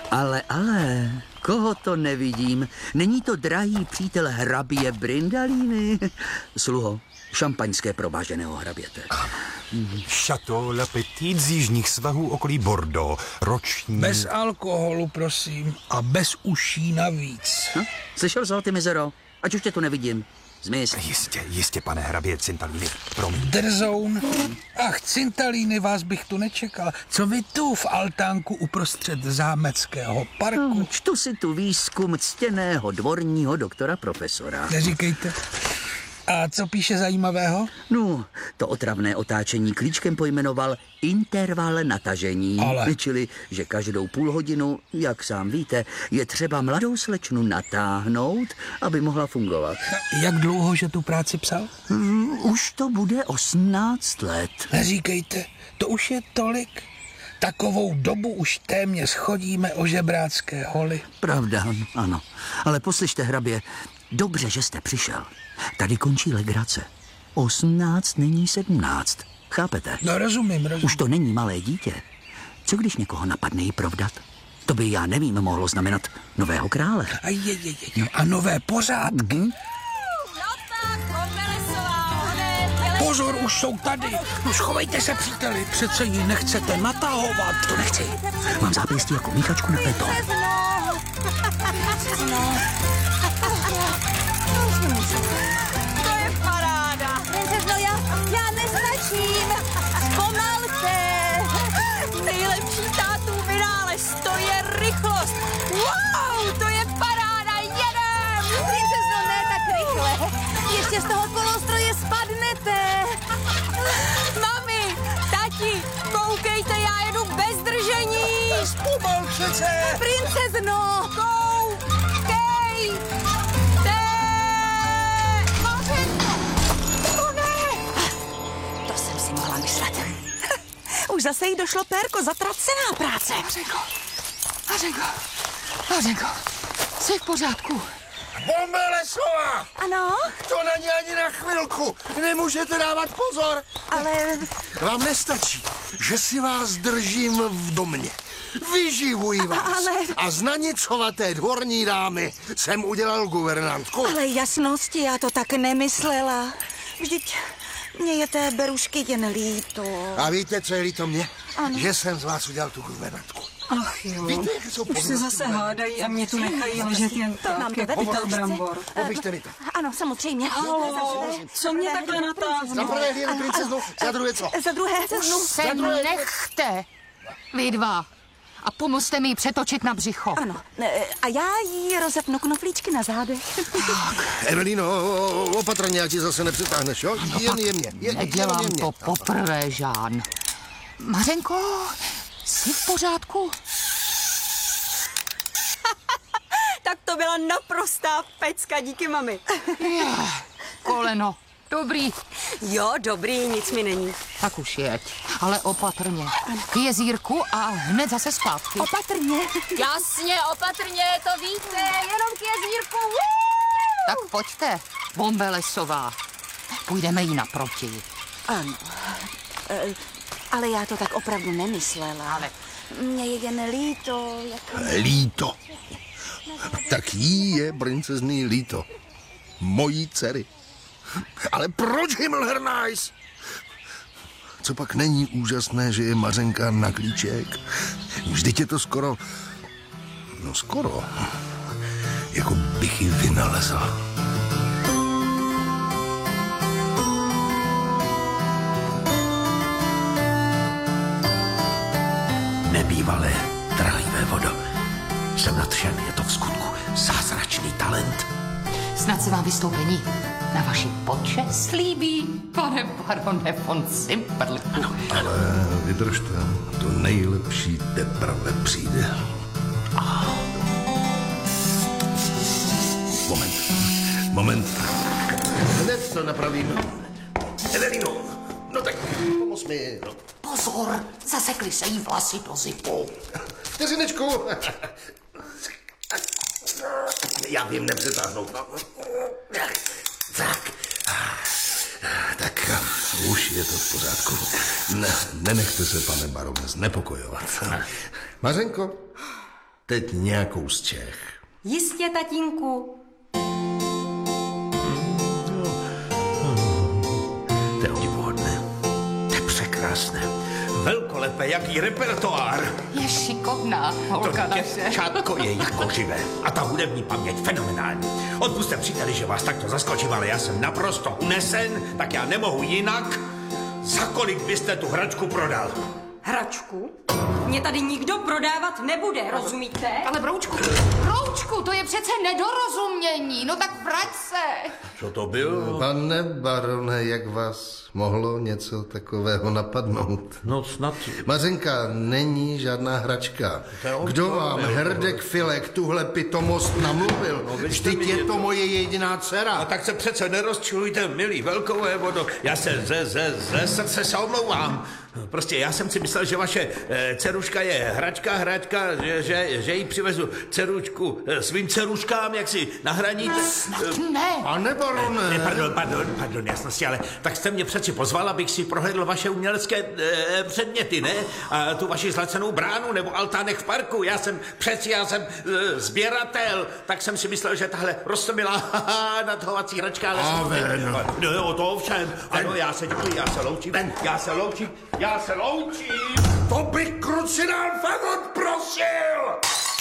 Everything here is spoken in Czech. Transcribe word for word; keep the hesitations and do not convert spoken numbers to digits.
Ale, ale, koho to nevidím? Není to drahý přítel hrabě Brindalíny? Sluho, šampaňské pro váženého hraběte. Chateau La Petite z jižních svahů okolí Bordeaux. Roční... Bez alkoholu, prosím. A bez uší navíc. Hm? Slyšel jsi, ty mizero? Ať už tě tu nevidím. Zmiz. Jistě, jistě, pane hrabě Cintalíny. Promiň. Drzoun. Ach, Cintalíny, vás bych tu nečekal. Co vy tu v altánku uprostřed zámeckého parku? No, čtu si tu výzkum ctěného dvorního doktora profesora. Neříkejte. A co píše zajímavého? No, to otravné otáčení klíčkem pojmenoval interval natažení. Ale... Čili, že každou půl hodinu, jak sám víte, je třeba mladou slečnu natáhnout, aby mohla fungovat. Jak dlouho, že tu práci psal? Hmm, už to bude osmnáct let. Neříkejte, to už je tolik. Takovou dobu už téměř chodíme o žebrácké holy. Pravda, ano. Ale poslyšte, hrabě, dobře, že jste přišel. Tady končí legrace. Osmnáct není sedmnáct. Chápete? No rozumím, rozumím. Už to není malé dítě. Co když někoho napadne ji provdat? To by, já nevím, mohlo znamenat nového krále. A, je, je, je. a nové pořádky. Mm-hmm. Pozor, už jsou tady. No schovejte se, příteli. Přece ji nechcete natahovat. To nechci. Mám zápěstí jako míchačku na beton. To je paráda. Princezno, já, já nestačím. Zpomalte. Nejlepší tátův vynález, to je rychlost. Wow, to je paráda, jedem. Princezno, ne tak rychle. Ještě z toho kolostroje spadnete. Mami, tati, koukejte, já jedu bez držení. Zpomal přece. Princezno, koukej. Mohla myslet. Už zase jí došlo pérko, zatracená práce. Mařenko, Mařenko, Mařenko, jsi v pořádku? Bombelesová! Ano? To není ani na chvilku. Nemůžete dávat pozor. Ale... Vám nestačí, že si vás držím v domě. Vyživuji vás. Ale... A z nanicovaté dvorní dámy jsem udělal guvernantku. Ale jasnosti, já to tak nemyslela. Vždyť... Mně je té berušky jen líto. A víte, co je líto mě? Ano. Že jsem z vás udělal tu guvernantku. Ach jo, víte, jak jsou už se zase hádají a mě tu nechají ležet jen tak, jako pytel brambor. Poběžte mi to. Ano, samozřejmě. Halo, co mě takhle natáhne? Za prvé věnu princeznu, za druhé co? Za druhé ceznu. Se nechte, vy dva. A pomozte mi ji přetočit na břicho. Ano, a já jí rozepnu knoflíčky na zádech. Evelino, opatrně, ať ji zase nepřetáhneš, jo? Ano, jen jemně. Je, nedělám jemně. to poprvé, Žán. Mařenko, jsi v pořádku? Tak to byla naprostá pecka, díky mami. Je, koleno, dobrý. Jo, dobrý, nic mi není. Tak už jeď, ale opatrně. K jezírku a hned zase zpátky. Opatrně. Jasně, opatrně, to víte, jenom k jezírku. Tak pojďte, Bombelesová. Půjdeme jí naproti. Ano, e, ale já to tak opravdu nemyslela. Ale... Mně je jen líto, jak... Líto. Tak jí je princezný líto. Mojí dcery. Ale proč Himmelhernajs? Co pak není úžasné, že je Mařenka na klíček? Vždyť je to skoro... No skoro... Jako bych ji vynalezl. Nebývalé, trhlivé vodo. Jsem nadšen, je to v skutku zázračný talent. Snad se vám vystoupení na vaši počest líbí, pane barone von Cimperlku. Ano. Ale vydržte, to nejlepší teprve přijde. Ah. Moment, moment. Hned to napravím. Evelino, no tak pomoz mi. No. Pozor, zasekli se jí vlasy do zipu. Vteřinečku. Já vím, nepřetáhnout. Tak. Tak už je to v pořádku. Ne, nenechte se, pane barone, znepokojovat. Mařenko, Teď nějakou z Čech. Jistě, tatínku. To je obdivuhodné. To je překrásné. Velkolepé, jaký repertoár. Je šikovná, holka naše. Čátko je jako živé. A ta hudební paměť fenomenální. Odpusťte příteli, že vás takto zaskočím, ale já jsem naprosto unesen, tak já nemohu jinak. Za kolik byste tu hračku prodal? Hračku? Mě tady nikdo prodávat nebude, rozumíte? Ale Broučku, Broučku, to je přece nedorozumění. No tak vrať se. Co to bylo? Pane barone, jak vás mohlo něco takového napadnout? No snad... Mařenka není žádná hračka. Kdo vám, Herdek Filek, tuhle pitomost namluvil? No, Vždyť je to moje jediná dcera. A tak se přece nerozčilujte, milý velkové vodo. Já se ze, ze, ze srdce se omlouvám. Prostě já jsem si myslel, že vaše e, dceruška je hračka, hračka, že, že, že jí přivezu dceručku e, svým dceruškám, jak si nahraníte. Snad ne. Pane barone. Ne, pardon, pardon, pardon, jasnosti, ale tak jste mě přeci pozval, abych si prohlédl vaše umělecké e, předměty, ne? A tu vaši zlacenou bránu nebo altánek v parku. Já jsem přeci, já jsem e, sběratel, tak jsem si myslel, že tahle roztomilá nadhovací hračka... Amen. No jo, to ovšem. Ano, já se děkuji, já se loučím, já se loučím, já se loučím. To bych krucinál fagot prosil!